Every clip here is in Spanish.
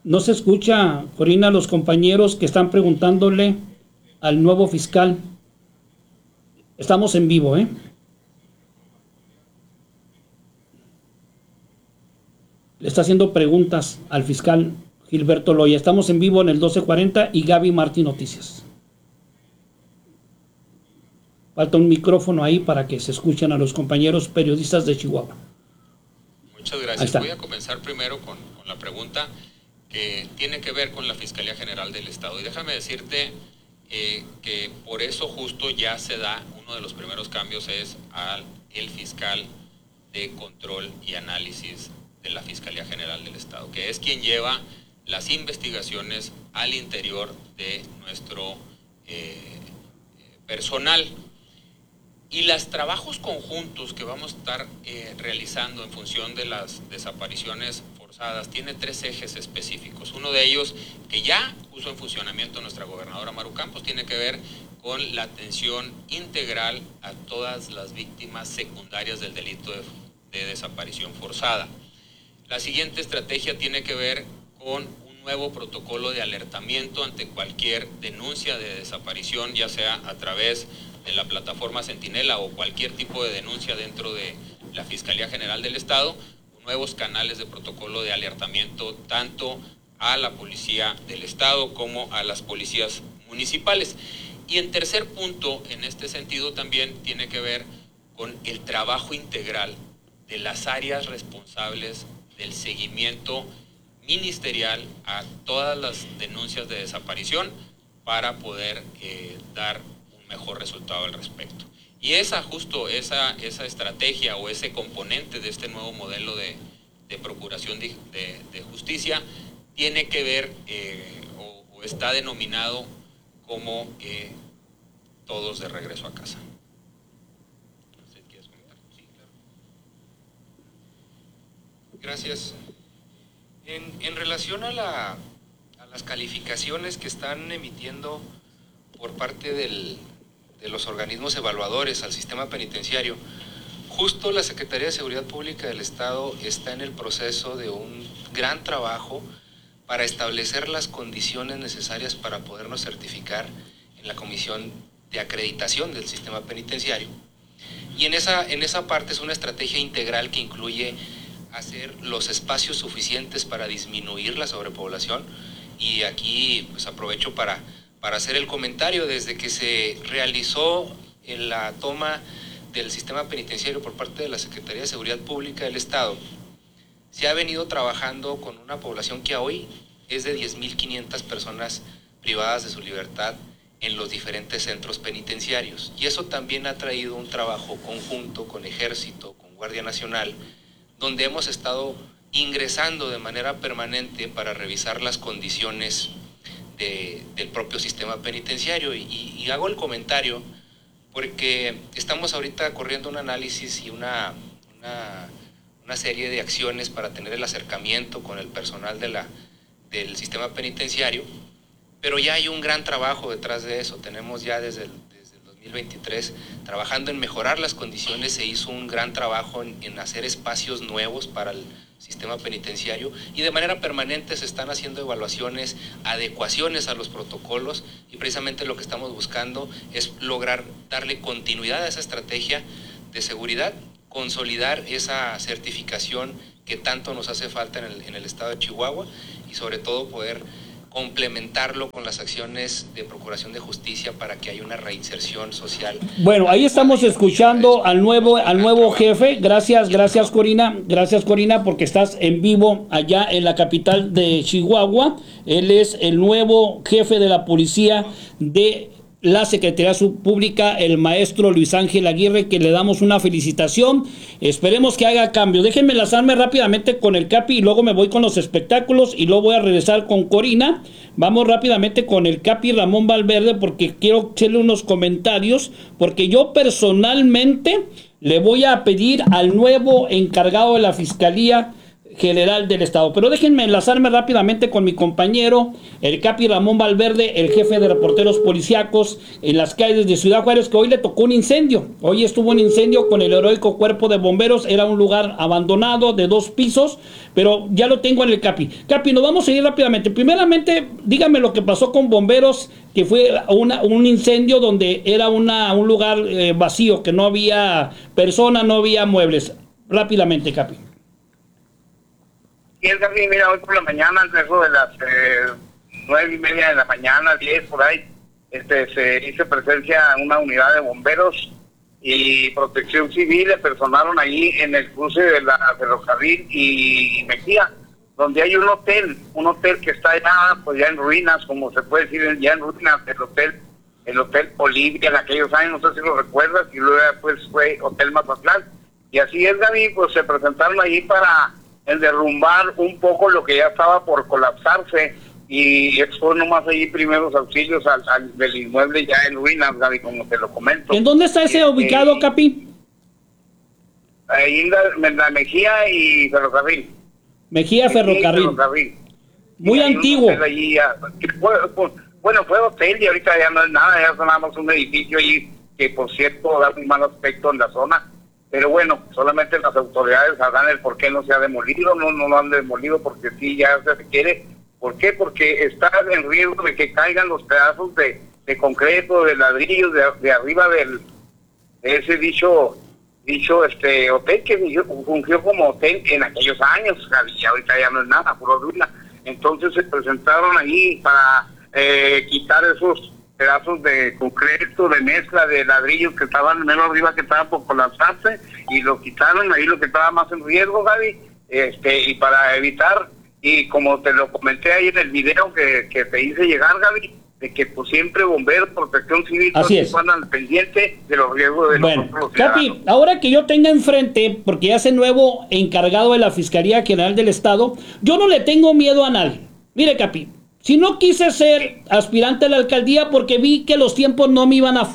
No se escucha, Corina, los compañeros que están preguntándole al nuevo fiscal. Estamos en vivo, ¿eh? Le está haciendo preguntas al fiscal Gilberto Loya. Estamos en vivo en el 1240 y Gaby Martí Noticias. Falta un micrófono ahí para que se escuchen a los compañeros periodistas de Chihuahua. Muchas gracias. Voy a comenzar primero con la pregunta que tiene que ver con la Fiscalía General del Estado. Y déjame decirte que por eso justo ya se da, uno de los primeros cambios es al fiscal de control y análisis de la Fiscalía General del Estado, que es quien lleva las investigaciones al interior de nuestro personal. Y los trabajos conjuntos que vamos a estar realizando en función de las desapariciones forzadas tiene tres ejes específicos. Uno de ellos, que ya puso en funcionamiento nuestra gobernadora Maru Campos, tiene que ver con la atención integral a todas las víctimas secundarias del delito de desaparición forzada. La siguiente estrategia tiene que ver con un nuevo protocolo de alertamiento ante cualquier denuncia de desaparición, ya sea a través de la plataforma Centinela o cualquier tipo de denuncia dentro de la Fiscalía General del Estado, nuevos canales de protocolo de alertamiento tanto a la Policía del Estado como a las policías municipales. Y en tercer punto, en este sentido también tiene que ver con el trabajo integral de las áreas responsables del seguimiento ministerial a todas las denuncias de desaparición para poder dar un mejor resultado al respecto. Y esa estrategia o ese componente de este nuevo modelo de procuración de justicia tiene que ver o está denominado como todos de regreso a casa. ¿Quieres comentar? Sí, claro. Gracias. En relación a las calificaciones que están emitiendo por parte de los organismos evaluadores al sistema penitenciario, justo la Secretaría de Seguridad Pública del Estado está en el proceso de un gran trabajo para establecer las condiciones necesarias para podernos certificar en la Comisión de Acreditación del Sistema Penitenciario. Y en esa parte es una estrategia integral que incluye hacer los espacios suficientes para disminuir la sobrepoblación. Y aquí pues aprovecho para hacer el comentario. Desde que se realizó en la toma del sistema penitenciario por parte de la Secretaría de Seguridad Pública del Estado, se ha venido trabajando con una población que hoy es de 10.500 personas privadas de su libertad en los diferentes centros penitenciarios. Y eso también ha traído un trabajo conjunto con Ejército, con Guardia Nacional, donde hemos estado ingresando de manera permanente para revisar las condiciones del propio sistema penitenciario. Y hago el comentario porque estamos ahorita corriendo un análisis y una serie de acciones para tener el acercamiento con el personal del sistema penitenciario, pero ya hay un gran trabajo detrás de eso. Tenemos ya desde el 2023 trabajando en mejorar las condiciones. Se hizo un gran trabajo en hacer espacios nuevos para el sistema penitenciario y de manera permanente se están haciendo evaluaciones, adecuaciones a los protocolos, y precisamente lo que estamos buscando es lograr darle continuidad a esa estrategia de seguridad, consolidar esa certificación que tanto nos hace falta en el estado de Chihuahua, y sobre todo poder complementarlo con las acciones de procuración de justicia para que haya una reinserción social. Bueno, ahí estamos escuchando al nuevo jefe. Gracias Corina. Gracias, Corina, porque estás en vivo allá en la capital de Chihuahua. Él es el nuevo jefe de la policía de la Secretaría Pública, el maestro Luis Ángel Aguirre, que le damos una felicitación. Esperemos que haga cambio. Déjenme enlazarme rápidamente con el Capi y luego me voy con los espectáculos y luego voy a regresar con Corina. Vamos rápidamente con el Capi Ramón Valverde porque quiero hacerle unos comentarios, porque yo personalmente le voy a pedir al nuevo encargado de la Fiscalía General del Estado. Pero déjenme enlazarme rápidamente con mi compañero, el Capi Ramón Valverde, el jefe de reporteros policíacos en las calles de Ciudad Juárez, que hoy le tocó un incendio. Hoy estuvo un incendio con el heroico cuerpo de bomberos. Era un lugar abandonado de 2 pisos, pero ya lo tengo en el Capi. Capi, nos vamos a ir rápidamente. Primeramente, dígame lo que pasó con bomberos, que fue un incendio donde era un lugar vacío, que no había personas, no había muebles. Rápidamente, Capi. Y el Gaby, mira, hoy por la mañana, eso de las 9:30 de la mañana, 10 por ahí, se hizo presencia una unidad de bomberos y protección civil, le personaron ahí en el cruce de la Ferrocarril y Mejía, donde hay un hotel que está ya, pues ya en ruinas, como se puede decir, ya en ruinas, el hotel Olivia en aquellos años, no sé si lo recuerdas, y luego pues fue Hotel Mazatlán. Y así es, Gaby, pues se presentaron ahí para el derrumbar un poco lo que ya estaba por colapsarse y expuso nomás allí primeros auxilios del inmueble ya en ruinas, Gaby, como te lo comento. ¿En dónde está ese ubicado, Capi? Ahí en la Mejía y Ferrocarril. Mejía Ferrocarril. Muy antiguo. Allí, bueno, fue hotel y ahorita ya no es nada, ya son nada más un edificio allí que por cierto da muy mal aspecto en la zona. Pero bueno, solamente las autoridades sabrán el por qué no se ha demolido, no lo han demolido porque sí ya se requiere. ¿Por qué? Porque está en riesgo de que caigan los pedazos de concreto, de ladrillos, de arriba de ese dicho hotel que fungió como hotel en aquellos años, y ahorita ya no es nada, puro ruina. Entonces se presentaron ahí para quitar esos pedazos de concreto, de mezcla, de ladrillos que estaban menos arriba, que estaban por colapsarse, y lo quitaron ahí lo que estaba más en riesgo, Gaby, y para evitar, y como te lo comenté ahí en el video que te hice llegar, Gaby, de que pues siempre bomberos, protección civil, están al pendiente de los riesgos de nosotros. Capi, ahora que yo tenga enfrente, porque ya es el nuevo encargado de la Fiscalía General del Estado, yo no le tengo miedo a nadie. Mire, Capi, si no quise ser aspirante a la alcaldía porque vi que los tiempos no me iban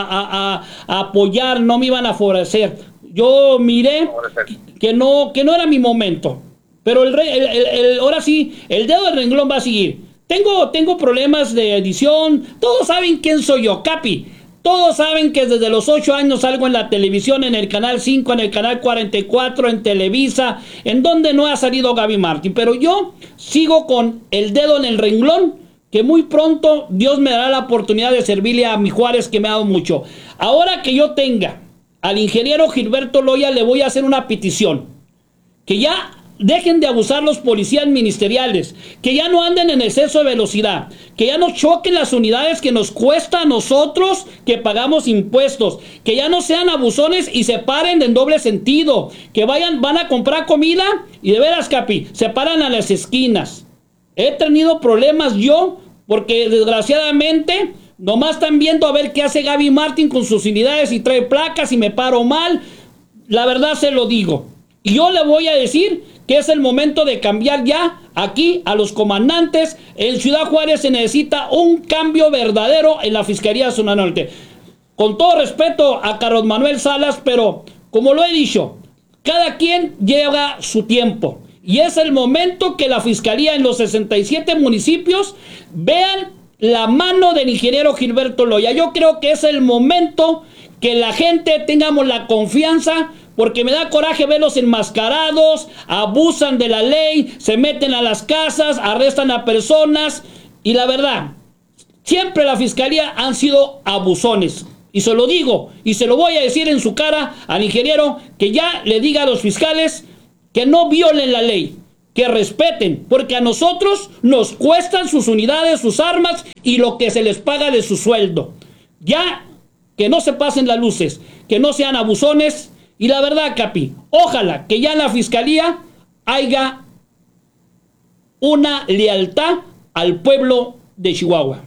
a apoyar, no me iban a favorecer. Yo miré que no era mi momento. Pero ahora sí, el dedo del renglón va a seguir. Tengo problemas de edición. Todos saben quién soy yo, Capi. Todos saben que desde los 8 años salgo en la televisión, en el Canal 5, en el Canal 44, en Televisa, en donde no ha salido Gaby Martín. Pero yo sigo con el dedo en el renglón, que muy pronto Dios me dará la oportunidad de servirle a mi Juárez, que me ha dado mucho. Ahora que yo tenga al ingeniero Gilberto Loya, le voy a hacer una petición. Que ya dejen de abusar los policías ministeriales, que ya no anden en exceso de velocidad, que ya no choquen las unidades que nos cuesta a nosotros que pagamos impuestos, que ya no sean abusones y se paren en doble sentido, que van a comprar comida y de veras, Capi, se paran a las esquinas. He tenido problemas yo porque desgraciadamente nomás están viendo a ver qué hace Gaby Martín con sus unidades y trae placas y me paro mal. La verdad se lo digo. Y yo le voy a decir que es el momento de cambiar ya aquí a los comandantes. En Ciudad Juárez se necesita un cambio verdadero en la Fiscalía Zona Norte. Con todo respeto a Carlos Manuel Salas, pero como lo he dicho, cada quien lleva su tiempo. Y es el momento que la Fiscalía en los 67 municipios vean la mano del ingeniero Gilberto Loya. Yo creo que es el momento que la gente tengamos la confianza, porque me da coraje verlos enmascarados, abusan de la ley, se meten a las casas, arrestan a personas, y la verdad, siempre la Fiscalía han sido abusones. Y se lo digo, y se lo voy a decir en su cara al ingeniero, que ya le diga a los fiscales que no violen la ley, que respeten, porque a nosotros nos cuestan sus unidades, sus armas y lo que se les paga de su sueldo. Ya que no se pasen las luces, que no sean abusones. Y la verdad, Capi, ojalá que ya en la Fiscalía haya una lealtad al pueblo de Chihuahua.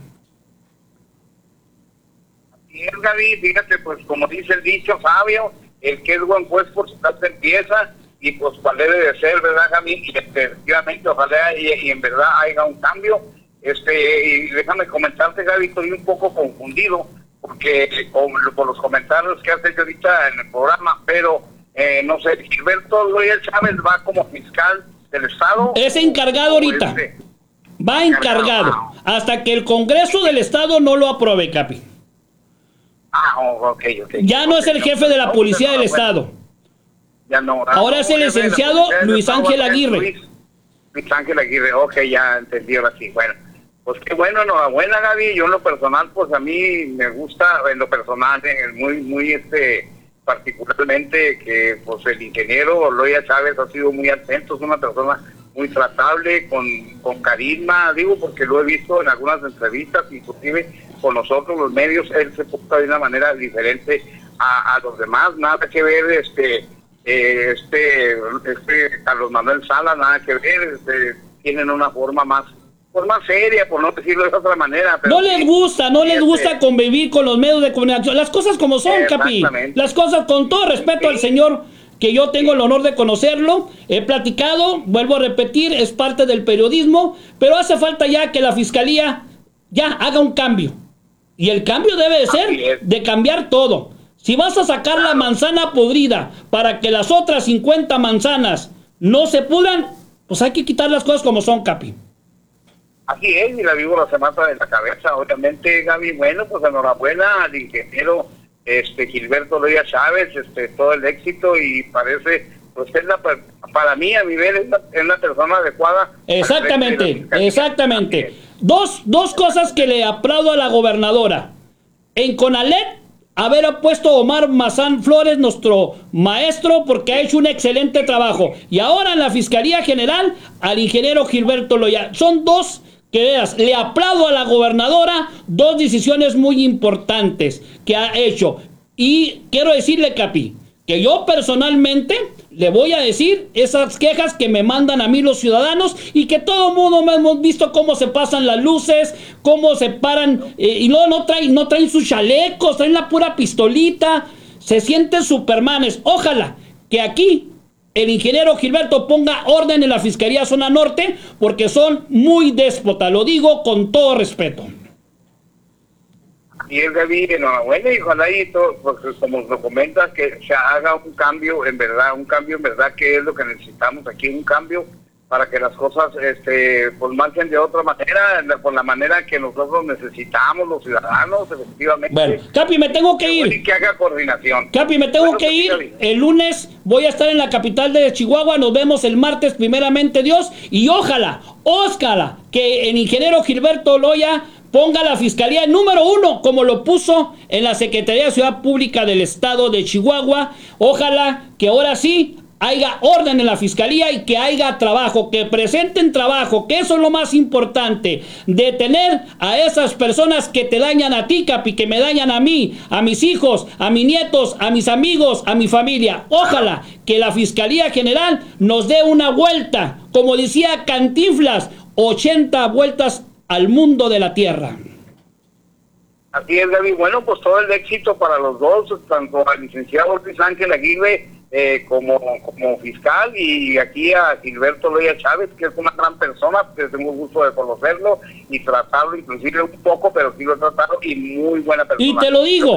Y es, Gaby, fíjate, pues como dice el dicho sabio, el que es buen juez por su casa empieza, y pues cuál debe de ser, ¿verdad, Gaby? Y efectivamente, ojalá y en verdad haya un cambio. Y déjame comentarte, Gaby, estoy un poco confundido, porque por los comentarios que has hecho ahorita en el programa, pero no sé, Gilberto Loya Chávez va como fiscal del Estado. Es encargado ahorita. Va encargado. Hasta que el Congreso del Estado no lo apruebe, Capi. Ok. Ya no es el jefe de la policía del Estado. Ya no. Ahora es el licenciado Luis Ángel Aguirre. Luis Ángel Aguirre, ok, ya entendí ahora sí. Bueno, pues qué bueno, enhorabuena, Gaby. Yo en lo personal, pues a mí me gusta, en lo personal, muy particularmente que pues el ingeniero Loya Chávez ha sido muy atento, es una persona muy tratable, con carisma, digo, porque lo he visto en algunas entrevistas, inclusive con nosotros los medios, él se porta de una manera diferente a los demás, nada que ver, Carlos Manuel Salas, nada que ver, tienen una forma más seria, por no decirlo de otra manera. Pero no les gusta convivir con los medios de comunicación, las cosas como son, Capi, las cosas con todo respeto al señor, que yo tengo el honor de conocerlo, he platicado, vuelvo a repetir, es parte del periodismo, pero hace falta ya que la fiscalía ya haga un cambio, y el cambio debe de ser de cambiar todo. Si vas a sacar la manzana podrida para que las otras 50 manzanas no se pudran, pues hay que quitar las cosas como son, Capi. Así es, y la víbora se mata de la cabeza, obviamente, Gaby. Bueno, pues enhorabuena al ingeniero Gilberto Loya Chávez, todo el éxito, y parece, pues es para mí, a mi ver, es la persona adecuada. Exactamente. Dos cosas que le aplaudo a la gobernadora. En Conalep, haber puesto a Omar Mazán Flores, nuestro maestro, porque ha hecho un excelente trabajo. Y ahora en la Fiscalía General, al ingeniero Gilberto Loya. Son dos que veas, le aplaudo a la gobernadora, dos decisiones muy importantes que ha hecho. Y quiero decirle, Capi, que yo personalmente le voy a decir esas quejas que me mandan a mí los ciudadanos, y que todo el mundo hemos visto cómo se pasan las luces, cómo se paran, y no traen sus chalecos, traen la pura pistolita, se sienten supermanes. Ojalá que aquí el ingeniero Gilberto ponga orden en la Fiscalía Zona Norte, porque son muy déspotas, lo digo con todo respeto. Y es, Gaby, enhorabuena, y ojalá y todo, porque como lo comentas, que se haga un cambio en verdad, que es lo que necesitamos aquí, un cambio para que las cosas pues marchen de otra manera, por la manera que nosotros necesitamos, los ciudadanos, efectivamente. Bueno, Capi, me tengo que ir. Y que haga coordinación. Capi, me tengo que ir. El lunes voy a estar en la capital de Chihuahua. Nos vemos el martes, primeramente Dios. Y ojalá que el ingeniero Gilberto Loya ponga la fiscalía número 1, como lo puso en la Secretaría de Ciudad Pública del Estado de Chihuahua. Ojalá que ahora sí haya orden en la fiscalía y que haya trabajo, que presenten trabajo, que eso es lo más importante. Detener a esas personas que te dañan a ti, Capi, que me dañan a mí, a mis hijos, a mis nietos, a mis amigos, a mi familia. Ojalá que la Fiscalía General nos dé una vuelta, como decía Cantinflas, 80 vueltas al mundo de la tierra. Así es, Gaby. Bueno, pues todo el éxito para los dos, tanto al licenciado Luis Ángel Aguirre como fiscal, y aquí a Gilberto Loya Chávez, que es una gran persona, que tengo gusto de conocerlo y tratarlo, inclusive un poco, pero sí lo he tratado, y muy buena persona. Y te lo digo,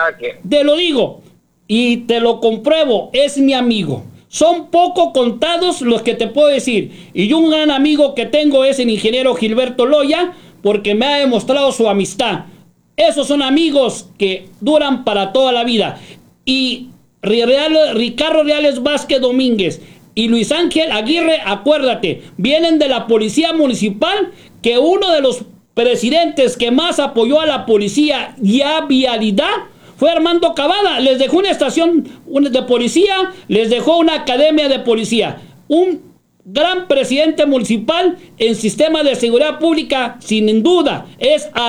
y te lo compruebo, es mi amigo. Son poco contados los que te puedo decir, y un gran amigo que tengo es el ingeniero Gilberto Loya, porque me ha demostrado su amistad. Esos son amigos que duran para toda la vida. Y Ricardo Reales Vázquez Domínguez y Luis Ángel Aguirre, acuérdate, vienen de la policía municipal, que uno de los presidentes que más apoyó a la policía y a vialidad fue Armando Cavada. Les dejó una estación de policía, les dejó una academia de policía. Un gran presidente municipal en sistema de seguridad pública, sin duda, es